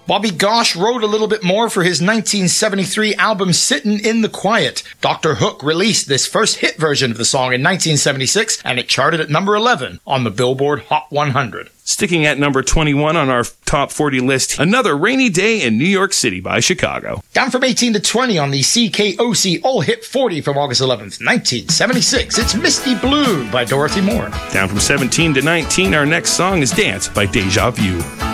Bobby Gosh wrote a little bit more for his 1973 album Sittin' in the Quiet. Dr. Hook released this first hit version of the song in 1976, and it charted at number 11 on the Billboard Hot 100. Sticking at number 21 on our top 40 list, Another Rainy Day in New York City by Chicago. Down from 18 to 20 on the CKOC All Hit 40 from August 11th, 1976, it's Misty Blue by Dorothy Moore. Down from 17 to 19, our next song is Dance by Deja Vu.